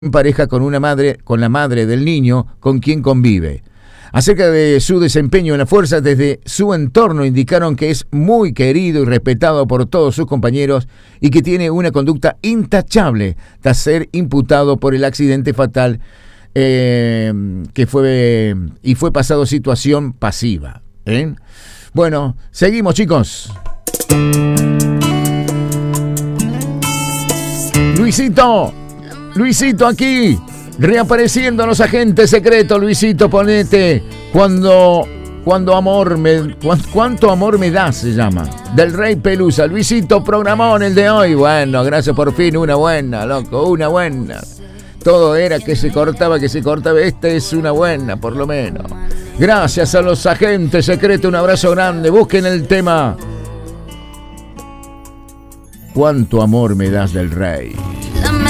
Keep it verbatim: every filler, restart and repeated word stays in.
en pareja con una madre, con la madre del niño con quien convive. Acerca de su desempeño en la fuerza, desde su entorno indicaron que es muy querido y respetado por todos sus compañeros y que tiene una conducta intachable tras ser imputado por el accidente fatal eh, que fue y fue pasado situación pasiva. ¿eh? Bueno, seguimos, chicos. Luisito, Luisito aquí. Reapareciendo los agentes secretos, Luisito, ponete. Cuando, cuando amor me, cuánto amor me das, se llama. Del Rey Pelusa. Luisito, programón el de hoy. Bueno, gracias, por fin, una buena, loco, una buena. Todo era que se cortaba, que se cortaba. Esta es una buena, por lo menos. Gracias a los agentes secretos, un abrazo grande. Busquen el tema. Cuánto amor me das, del Rey.